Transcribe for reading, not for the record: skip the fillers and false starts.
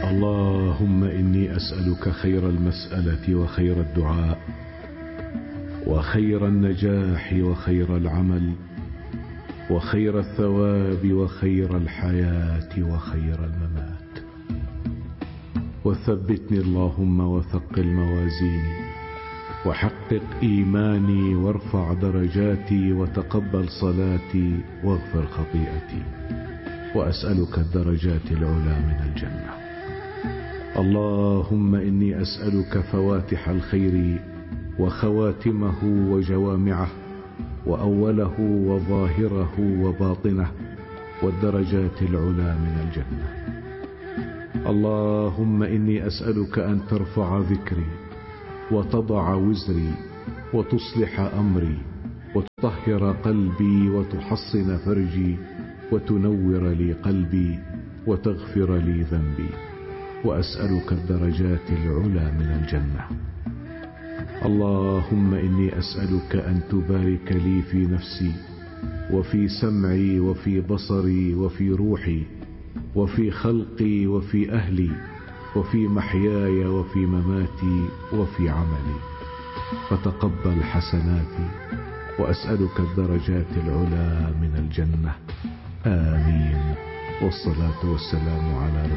اللهم إني أسألك خير المسألة وخير الدعاء وخير النجاح وخير العمل وخير الثواب وخير الحياة وخير الممات. وثبتني اللهم وثقل موازيني وحقق إيماني وارفع درجاتي وتقبل صلاتي واغفر خطيئتي. وأسألك الدرجات العلى من الجنة. اللهم إني أسألك فواتح الخير وخواتمه وجوامعه وأوله وظاهره وباطنه والدرجات العلى من الجنة. اللهم إني أسألك أن ترفع ذكري وتضع وزري وتصلح أمري وتطهر قلبي وتحصن فرجي وتنور لي قلبي وتغفر لي ذنبي. وأسألك الدرجات العلى من الجنة. اللهم إني أسألك أن تبارك لي في نفسي وفي سمعي وفي بصري وفي روحي وفي خلقي وفي أهلي وفي محياي وفي مماتي وفي عملي، فتقبل حسناتي. وأسألك الدرجات العلى من الجنة. آمين. والصلاة والسلام على